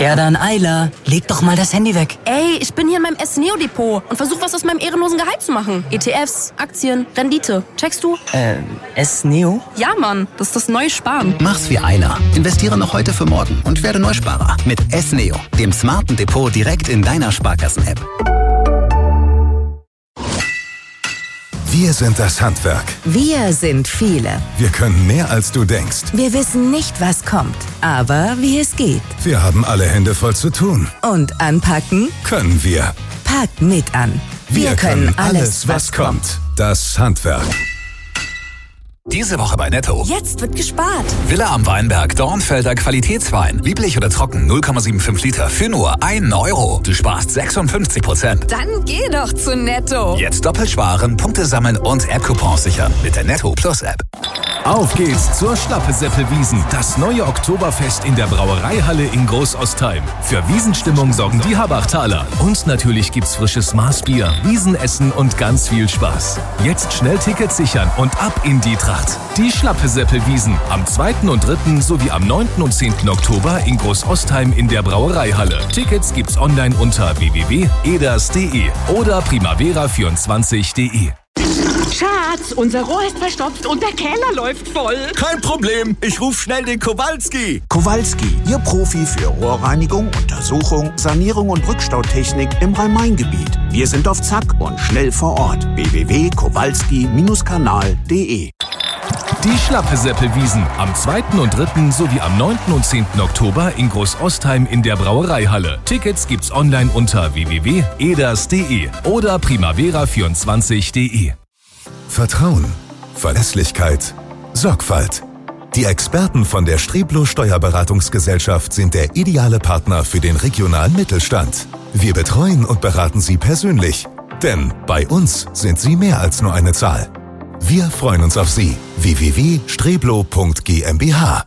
Gerda und Ayla, leg doch mal das Handy weg. Ey, ich bin hier in meinem S-Neo-Depot und versuche was aus meinem ehrenlosen Gehalt zu machen. ETFs, Aktien, Rendite. Checkst du? S-Neo? Ja, Mann, das ist das neue Sparen. Mach's wie Ayla. Investiere noch heute für morgen und werde Neusparer. Mit S-Neo, dem smarten Depot direkt in deiner Sparkassen-App. Wir sind das Handwerk. Wir sind viele. Wir können mehr, als du denkst. Wir wissen nicht, was kommt, aber wie es geht. Wir haben alle Hände voll zu tun. Und anpacken Können wir. packt mit an. Wir können alles, was kommt. Das Handwerk. Diese Woche bei Netto. Jetzt wird gespart. Villa am Weinberg, Dornfelder Qualitätswein. Lieblich oder trocken, 0,75 Liter für nur 1 Euro. Du sparst 56%. Dann geh doch zu Netto. Jetzt doppelt sparen, Punkte sammeln und App-Coupons sichern mit der Netto Plus App. Auf geht's zur Schlappe-Seppel-Wiesn, das neue Oktoberfest in der Brauereihalle in Großostheim. Für Wiesenstimmung sorgen die Habachtaler. Und natürlich gibt's frisches Maßbier, Wiesenessen und ganz viel Spaß. Jetzt schnell Tickets sichern und ab in die Tracht. Die Schlappe-Seppel-Wiesn am 2. und 3. sowie am 9. und 10. Oktober in Großostheim in der Brauereihalle. Tickets gibt's online unter www.eders.de oder primavera24.de. Schatz, unser Rohr ist verstopft und der Keller läuft voll. Kein Problem, ich ruf schnell den Kowalski. Kowalski, Ihr Profi für Rohrreinigung, Untersuchung, Sanierung und Rückstautechnik im Rhein-Main-Gebiet. Wir sind auf Zack und schnell vor Ort. www.kowalski-kanal.de. Die Schlappe-Seppel-Wiesn am 2. und 3. sowie am 9. und 10. Oktober in Großostheim in der Brauereihalle. Tickets gibt's online unter www.eders.de oder primavera24.de. Vertrauen, Verlässlichkeit, Sorgfalt. Die Experten von der Streblo Steuerberatungsgesellschaft sind der ideale Partner für den regionalen Mittelstand. Wir betreuen und beraten Sie persönlich. Denn bei uns sind Sie mehr als nur eine Zahl. Wir freuen uns auf Sie. www.streblo.gmbh.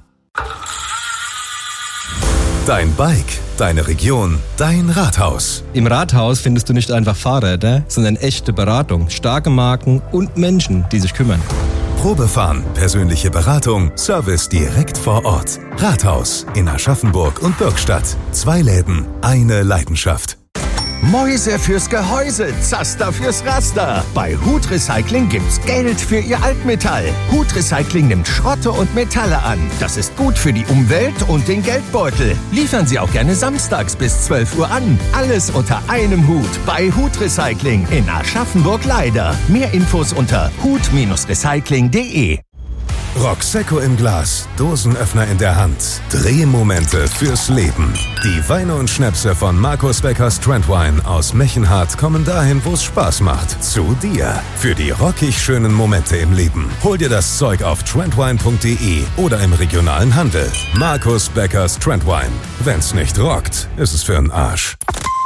Dein Bike, deine Region, dein Rathaus. Im Rathaus findest du nicht einfach Fahrräder, sondern echte Beratung, starke Marken und Menschen, die sich kümmern. Probefahren, persönliche Beratung, Service direkt vor Ort. Rathaus in Aschaffenburg und Bürgstadt. 2 Läden, eine Leidenschaft. Mäuse fürs Gehäuse, Zaster fürs Raster. Bei Hut Recycling gibt's Geld für Ihr Altmetall. Hut Recycling nimmt Schrotte und Metalle an. Das ist gut für die Umwelt und den Geldbeutel. Liefern Sie auch gerne samstags bis 12 Uhr an. Alles unter einem Hut bei Hut Recycling in Aschaffenburg-Leider. Mehr Infos unter hut-recycling.de. Rocksecco im Glas, Dosenöffner in der Hand, Drehmomente fürs Leben. Die Weine und Schnäpse von Markus Beckers Trendwine aus Mechenhardt kommen dahin, wo es Spaß macht. Zu dir. Für die rockig schönen Momente im Leben. Hol dir das Zeug auf trendwine.de oder im regionalen Handel. Markus Beckers Trendwine. Wenn's nicht rockt, ist es für 'n Arsch.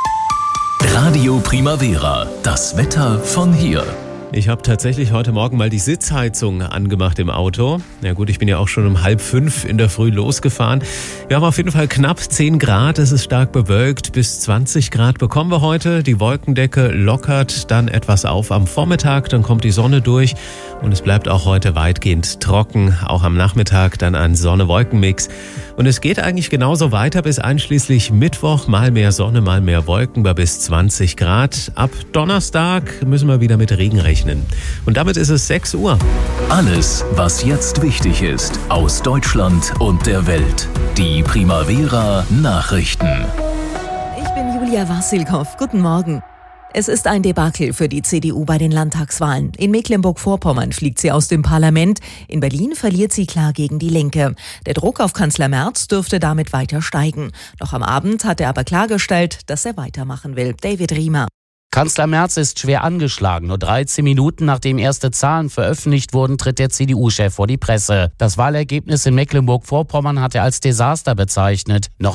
Radio Primavera. Das Wetter von hier. Ich habe tatsächlich heute Morgen mal die Sitzheizung angemacht im Auto. Na gut, ich bin ja auch schon um 4:30 in der Früh losgefahren. Wir haben auf jeden Fall knapp 10 Grad, es ist stark bewölkt. Bis 20 Grad bekommen wir heute. Die Wolkendecke lockert dann etwas auf am Vormittag, dann kommt die Sonne durch und es bleibt auch heute weitgehend trocken. Auch am Nachmittag dann ein Sonne-Wolken-Mix. Und es geht eigentlich genauso weiter bis einschließlich Mittwoch. Mal mehr Sonne, mal mehr Wolken bei bis 20 Grad. Ab Donnerstag müssen wir wieder mit Regen rechnen. Und damit ist es 6 Uhr. Alles, was jetzt wichtig ist, aus Deutschland und der Welt. Die Primavera Nachrichten. Ich bin Julia Wassilkow. Guten Morgen. Es ist ein Debakel für die CDU bei den Landtagswahlen. In Mecklenburg-Vorpommern fliegt sie aus dem Parlament. In Berlin verliert sie klar gegen die Linke. Der Druck auf Kanzler Merz dürfte damit weiter steigen. Noch am Abend hat er aber klargestellt, dass er weitermachen will. David Riemer. Kanzler Merz ist schwer angeschlagen. Nur 13 Minuten nachdem erste Zahlen veröffentlicht wurden, tritt der CDU-Chef vor die Presse. Das Wahlergebnis in Mecklenburg-Vorpommern hat er als Desaster bezeichnet. Noch